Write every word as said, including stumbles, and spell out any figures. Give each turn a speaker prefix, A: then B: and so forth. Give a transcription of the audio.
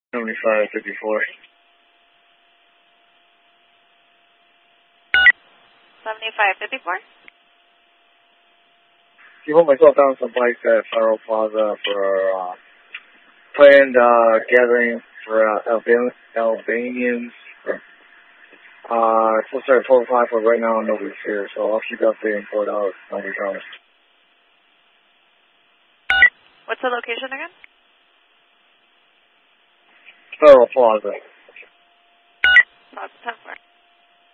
A: seventy-five fifty-four.
B: seventy-five fifty-four?
A: You put myself down someplace at Federal Plaza for uh, planned uh, gathering for uh, Alban Albanians. Uh, it's supposed to start at twelve o'clock, but right now nobody's here, so I'll keep updating four dollars. Nobody comes.
B: What's the location again?
A: Federal Plaza.
B: Plaza ten four.